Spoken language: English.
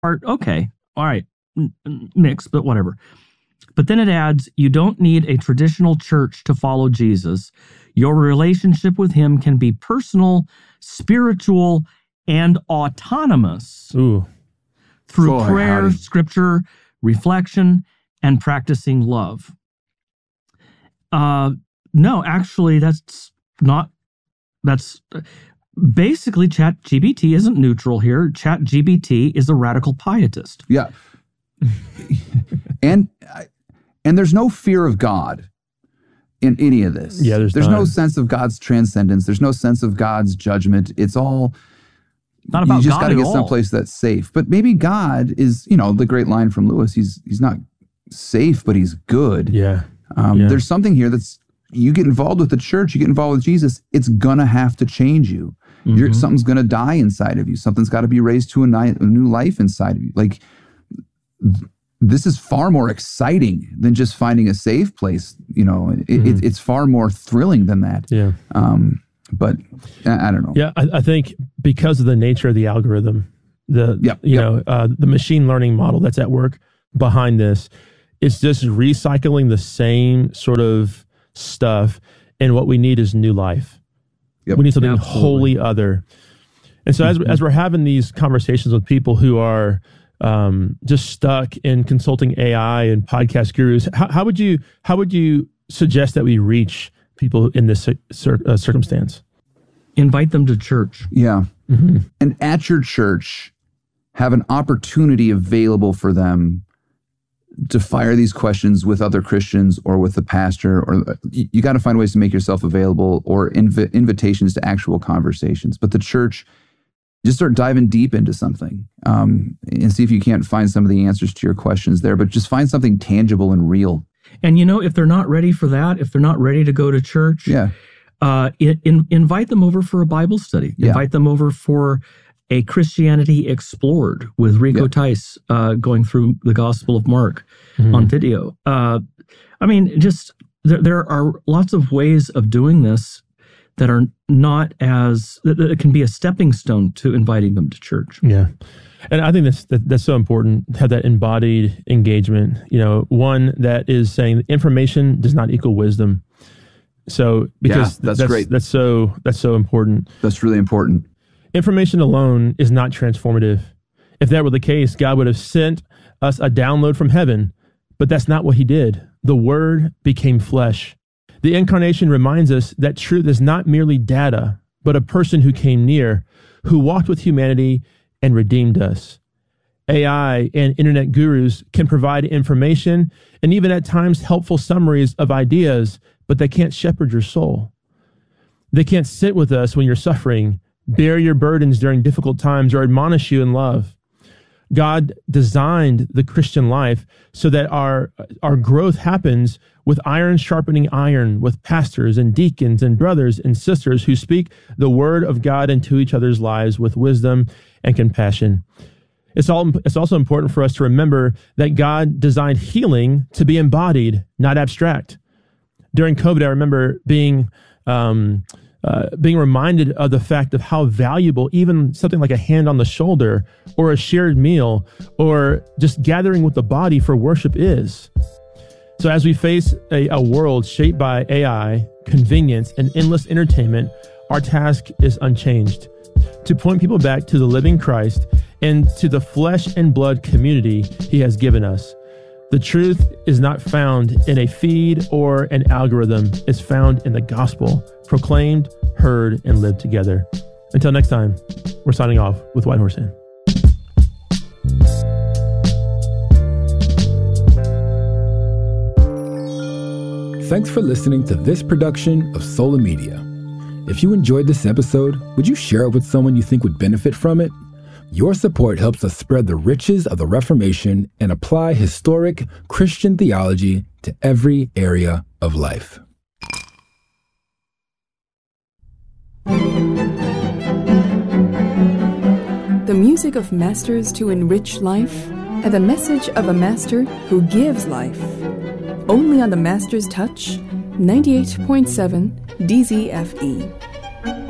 part, okay, all right, mix, but whatever. But then it adds, you don't need a traditional church to follow Jesus. Your relationship with him can be personal, spiritual, and autonomous. Ooh. Through prayer, scripture, reflection, and practicing love. No, actually, that's basically ChatGPT isn't neutral here. ChatGPT is a radical pietist. Yeah. and there's no fear of God in any of this. Yeah, there's no sense of God's transcendence. There's no sense of God's judgment. It's all not about God. You just got to get all. someplace that's safe. But maybe God is, the great line from Lewis. He's not safe, but he's good. Yeah. There's something here that's, you get involved with the church, you get involved with Jesus, it's gonna have to change you. Something's gonna die inside of you. Something's got to be raised to a new life inside of you. Like, this is far more exciting than just finding a safe place. It's far more thrilling than that. Yeah. But I don't know. Yeah, I think because of the nature of the algorithm, the machine learning model that's at work behind this, it's just recycling the same sort of stuff. And what we need is new life. Yep. We need something wholly other. And so as we're having these conversations with people who are just stuck in consulting AI and podcast gurus, how would you suggest that we reach people in this circumstance? Invite them to church. Yeah. Mm-hmm. And at your church, have an opportunity available for them to fire these questions with other Christians or with the pastor, or you got to find ways to make yourself available, or invitations to actual conversations. But the church, just start diving deep into something and see if you can't find some of the answers to your questions there, but just find something tangible and real. And if they're not ready for that, if they're not ready to go to church, invite them over for a Bible study. Yeah. Invite them over for a Christianity Explored with Rico Tice going through the Gospel of Mark on video. There are lots of ways of doing this that are not that it can be a stepping stone to inviting them to church. Yeah. And I think that's so important, to have that embodied engagement, one that is saying information does not equal wisdom. So, because that's great. That's so important. That's really important. Information alone is not transformative. If that were the case, God would have sent us a download from heaven, but that's not what he did. The Word became flesh. The incarnation reminds us that truth is not merely data, but a person who came near, who walked with humanity and redeemed us. AI and internet gurus can provide information and even at times helpful summaries of ideas, but they can't shepherd your soul. They can't sit with us when you're suffering, bear your burdens during difficult times, or admonish you in love. God designed the Christian life so that our growth happens with iron sharpening iron, with pastors and deacons and brothers and sisters who speak the word of God into each other's lives with wisdom and compassion. It's also important for us to remember that God designed healing to be embodied, not abstract. During COVID, I remember being reminded of the fact of how valuable even something like a hand on the shoulder or a shared meal or just gathering with the body for worship is. So as we face a world shaped by AI, convenience, and endless entertainment, our task is unchanged: to point people back to the living Christ and to the flesh and blood community he has given us. The truth is not found in a feed or an algorithm. It's found in the gospel, proclaimed, heard, and lived together. Until next time, we're signing off with White Horse Inn. Thanks for listening to this production of Sola Media. If you enjoyed this episode, would you share it with someone you think would benefit from it? Your support helps us spread the riches of the Reformation and apply historic Christian theology to every area of life. The music of masters to enrich life, and the message of a master who gives life. Only on the Master's Touch, 98.7 DZFE.